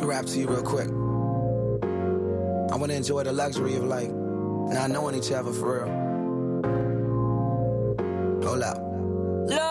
rap to you real quick. I want to enjoy the luxury of like not knowing each other for real. Hold up.